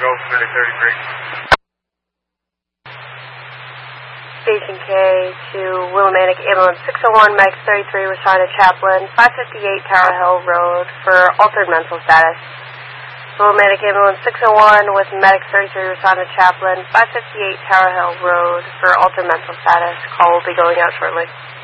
go for Medic 33. Station K to Willimantic Ambulance 601, Medic 33, responded to Chaplain, 558 Tower Hill Road for altered mental status. Willimantic Ambulance 601 with Medic 33, responded to Chaplain, 558 Tower Hill Road for altered mental status. Call will be going out shortly.